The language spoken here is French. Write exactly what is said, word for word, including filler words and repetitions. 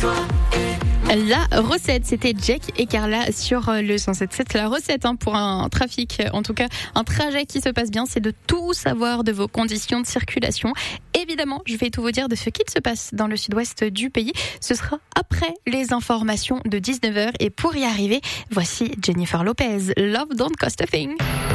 La recette, c'était Jack et Carla sur le cent sept sept. La recette hein, pour un trafic, en tout cas un trajet qui se passe bien, c'est de tout savoir de vos conditions de circulation. Évidemment, je vais tout vous dire de ce qu'il se passe dans le sud-ouest du pays. Ce sera après les informations de dix-neuf heures. Et pour y arriver, voici Jennifer Lopez, Love Don't Cost a Thing.